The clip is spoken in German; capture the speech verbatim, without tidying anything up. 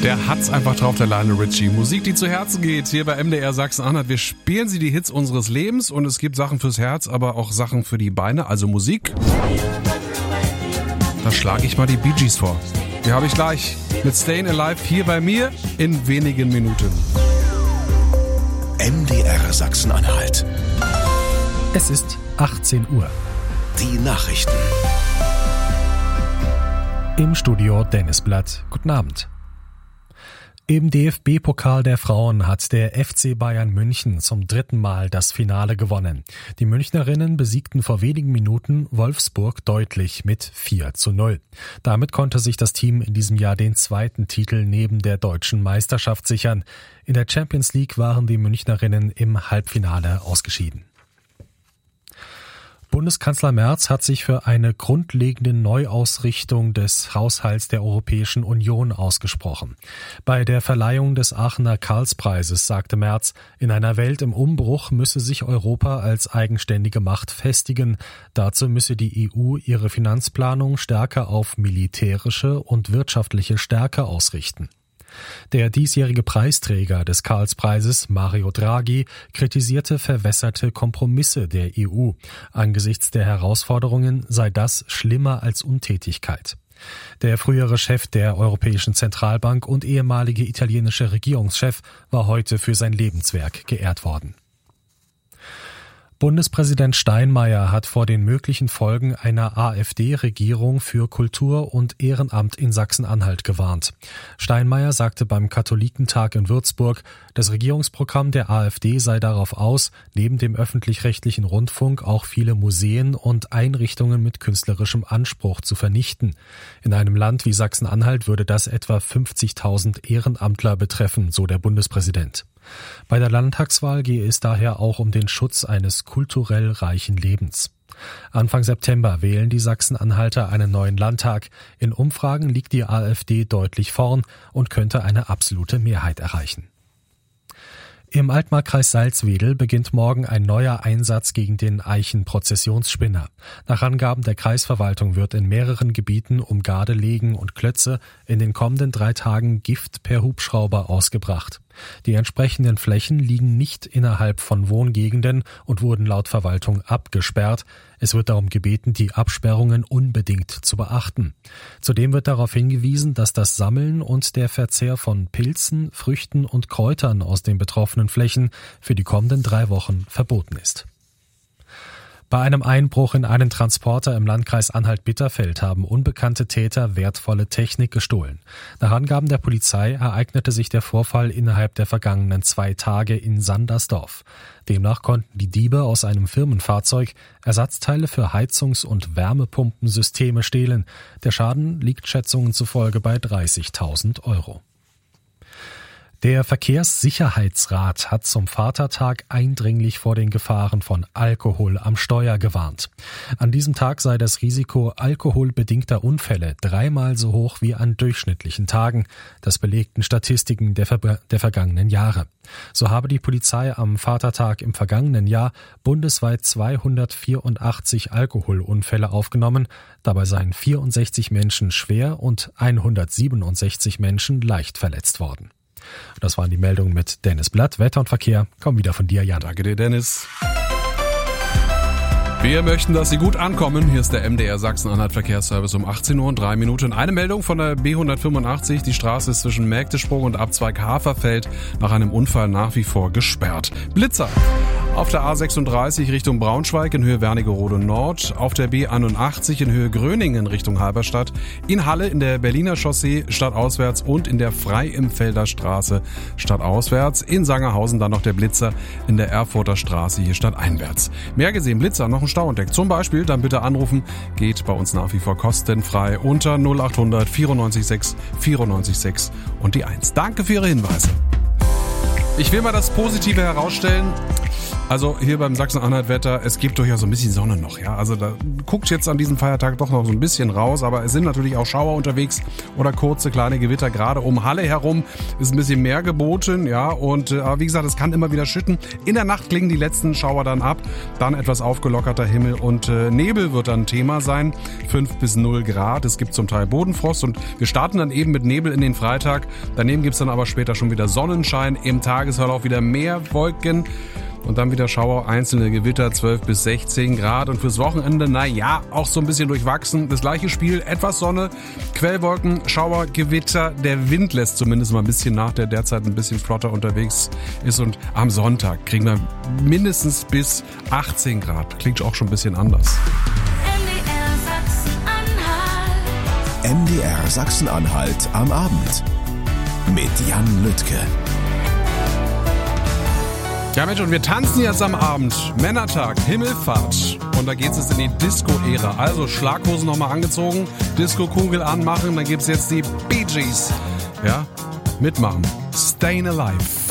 Der hat's einfach drauf, der Lionel Richie. Musik, die zu Herzen geht, hier bei M D R Sachsen-Anhalt. Wir spielen sie die Hits unseres Lebens und es gibt Sachen fürs Herz, aber auch Sachen für die Beine, also Musik. Da schlage ich mal die Bee Gees vor. Die habe ich gleich mit Stayin' Alive hier bei mir in wenigen Minuten. M D R Sachsen-Anhalt. Es ist achtzehn Uhr. Die Nachrichten. Im Studio Dennis Blatt. Guten Abend. Im D F B-Pokal der Frauen hat der F C Bayern München zum dritten Mal das Finale gewonnen. Die Münchnerinnen besiegten vor wenigen Minuten Wolfsburg deutlich mit vier zu null. Damit konnte sich das Team in diesem Jahr den zweiten Titel neben der deutschen Meisterschaft sichern. In der Champions League waren die Münchnerinnen im Halbfinale ausgeschieden. Bundeskanzler Merz hat sich für eine grundlegende Neuausrichtung des Haushalts der Europäischen Union ausgesprochen. Bei der Verleihung des Aachener Karlspreises sagte Merz, in einer Welt im Umbruch müsse sich Europa als eigenständige Macht festigen. Dazu müsse die E U ihre Finanzplanung stärker auf militärische und wirtschaftliche Stärke ausrichten. Der diesjährige Preisträger des Karlspreises, Mario Draghi, kritisierte verwässerte Kompromisse der E U. Angesichts der Herausforderungen sei das schlimmer als Untätigkeit. Der frühere Chef der Europäischen Zentralbank und ehemalige italienische Regierungschef war heute für sein Lebenswerk geehrt worden. Bundespräsident Steinmeier hat vor den möglichen Folgen einer AfD-Regierung für Kultur und Ehrenamt in Sachsen-Anhalt gewarnt. Steinmeier sagte beim Katholikentag in Würzburg, das Regierungsprogramm der AfD sei darauf aus, neben dem öffentlich-rechtlichen Rundfunk auch viele Museen und Einrichtungen mit künstlerischem Anspruch zu vernichten. In einem Land wie Sachsen-Anhalt würde das etwa fünfzigtausend Ehrenamtler betreffen, so der Bundespräsident. Bei der Landtagswahl gehe es daher auch um den Schutz eines kulturell reichen Lebens. Anfang September wählen die Sachsen-Anhalter einen neuen Landtag. In Umfragen liegt die AfD deutlich vorn und könnte eine absolute Mehrheit erreichen. Im Altmarkkreis Salzwedel beginnt morgen ein neuer Einsatz gegen den Eichen-Prozessionsspinner. Nach Angaben der Kreisverwaltung wird in mehreren Gebieten um Gardelegen und Klötze in den kommenden drei Tagen Gift per Hubschrauber ausgebracht. Die entsprechenden Flächen liegen nicht innerhalb von Wohngegenden und wurden laut Verwaltung abgesperrt. Es wird darum gebeten, die Absperrungen unbedingt zu beachten. Zudem wird darauf hingewiesen, dass das Sammeln und der Verzehr von Pilzen, Früchten und Kräutern aus den betroffenen Flächen für die kommenden drei Wochen verboten ist. Bei einem Einbruch in einen Transporter im Landkreis Anhalt-Bitterfeld haben unbekannte Täter wertvolle Technik gestohlen. Nach Angaben der Polizei ereignete sich der Vorfall innerhalb der vergangenen zwei Tage in Sandersdorf. Demnach konnten die Diebe aus einem Firmenfahrzeug Ersatzteile für Heizungs- und Wärmepumpensysteme stehlen. Der Schaden liegt Schätzungen zufolge bei dreißigtausend Euro. Der Verkehrssicherheitsrat hat zum Vatertag eindringlich vor den Gefahren von Alkohol am Steuer gewarnt. An diesem Tag sei das Risiko alkoholbedingter Unfälle dreimal so hoch wie an durchschnittlichen Tagen. Das belegten Statistiken der, Ver- der vergangenen Jahre. So habe die Polizei am Vatertag im vergangenen Jahr bundesweit zweihundertvierundachtzig Alkoholunfälle aufgenommen. Dabei seien vierundsechzig Menschen schwer und hundertsiebenundsechzig Menschen leicht verletzt worden. Das waren die Meldungen mit Dennis Blatt. Wetter und Verkehr kommen wieder von dir, Jan. Danke dir, Dennis. Wir möchten, dass Sie gut ankommen. Hier ist der M D R Sachsen-Anhalt Verkehrsservice um achtzehn Uhr und drei Minuten. Eine Meldung von der B hundertfünfundachtzig. Die Straße ist zwischen Mägdesprung und Abzweig Haferfeld nach einem Unfall nach wie vor gesperrt. Blitzer auf der A sechsunddreißig Richtung Braunschweig in Höhe Wernigerode Nord, auf der B einundachtzig in Höhe Gröningen Richtung Halberstadt, in Halle in der Berliner Chaussee stadtauswärts und in der Freiimfelder Straße stadtauswärts, in Sangerhausen dann noch der Blitzer in der Erfurter Straße hier stadteinwärts. Mehr gesehen, Blitzer, noch ein Stau entdeckt. Zum Beispiel, dann bitte anrufen, geht bei uns nach wie vor kostenfrei unter null achthundert vierundneunzig sechs vierundneunzig sechs und die eins. Danke für Ihre Hinweise. Ich will mal das Positive herausstellen. Also hier beim Sachsen-Anhalt-Wetter, es gibt durchaus so ein bisschen Sonne noch, ja. Also da guckt jetzt an diesem Feiertag doch noch so ein bisschen raus, aber es sind natürlich auch Schauer unterwegs oder kurze kleine Gewitter. Gerade um Halle herum ist ein bisschen mehr geboten, ja. Und äh, wie gesagt, es kann immer wieder schütten. In der Nacht klingen die letzten Schauer dann ab. Dann etwas aufgelockerter Himmel und äh, Nebel wird dann Thema sein. fünf bis null Grad. Es gibt zum Teil Bodenfrost und wir starten dann eben mit Nebel in den Freitag. Daneben gibt's dann aber später schon wieder Sonnenschein. Im Tagesverlauf wieder mehr Wolken. Und dann wieder Schauer, einzelne Gewitter, zwölf bis sechzehn Grad. Und fürs Wochenende, na ja, auch so ein bisschen durchwachsen. Das gleiche Spiel, etwas Sonne, Quellwolken, Schauer, Gewitter. Der Wind lässt zumindest mal ein bisschen nach, der derzeit ein bisschen flotter unterwegs ist. Und am Sonntag kriegen wir mindestens bis achtzehn Grad. Klingt auch schon ein bisschen anders. M D R Sachsen-Anhalt am Abend mit Jan Lüttke. Ja Mensch, und wir tanzen jetzt am Abend. Männertag, Himmelfahrt. Und da geht's jetzt in die Disco-Ära. Also Schlaghosen nochmal angezogen, Disco-Kugel anmachen, dann gibt's jetzt die Bee Gees. Ja, mitmachen. Stayin' Alive.